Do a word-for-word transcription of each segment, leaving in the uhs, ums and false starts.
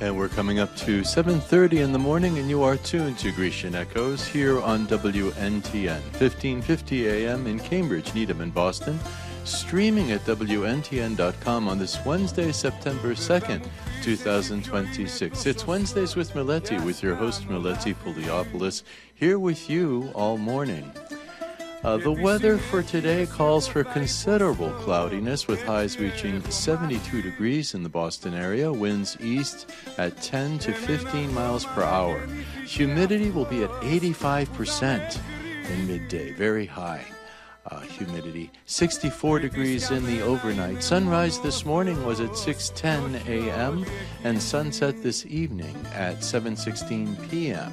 And we're coming up to seven thirty in the morning, and you are tuned to Grecian Echoes here on W N T N, fifteen fifty A M in Cambridge, Needham, and Boston, streaming at W N T N dot com on this Wednesday, September second, two thousand twenty-six. It's Wednesdays with Meleti, with your host, Meleti Poliopoulos, here with you all morning. Uh, the weather for today calls for considerable cloudiness with highs reaching seventy-two degrees in the Boston area, winds east at ten to fifteen miles per hour. Humidity will be at eighty-five percent in midday, very high uh, humidity. sixty-four degrees in the overnight. Sunrise this morning was at six ten A M and sunset this evening at seven sixteen P M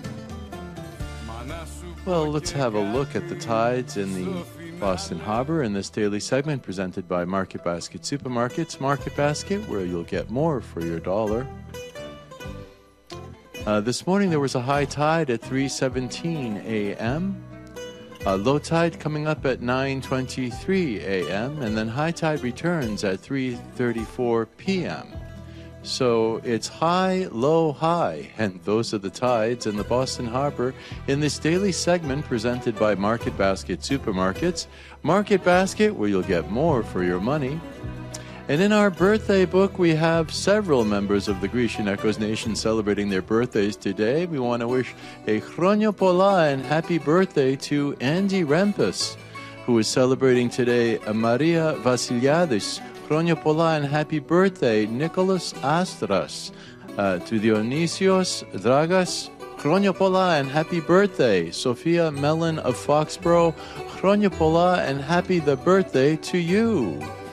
Well, let's have a look at the tides in the Boston Harbor in this daily segment presented by Market Basket Supermarkets. Market Basket, where you'll get more for your dollar. Uh, this morning there was a high tide at three seventeen A M Uh, low tide coming up at nine twenty-three A M and then high tide returns at three thirty-four P M So it's high, low, high, and those are the tides in the Boston Harbor in this daily segment presented by Market Basket Supermarkets. Market Basket, where you'll get more for your money. And in our birthday book, we have several members of the Grecian Echoes Nation celebrating their birthdays today. We want to wish a Chronio Pola and happy birthday to Andy Rempus, who is celebrating today, a Maria Vasiliadis, Chronio Pola and happy birthday, Nicholas Astras, uh, to Dionysios Dragas, Chronio Pola and happy birthday, Sophia Mellon of Foxborough, Chronio Pola and happy the birthday to you.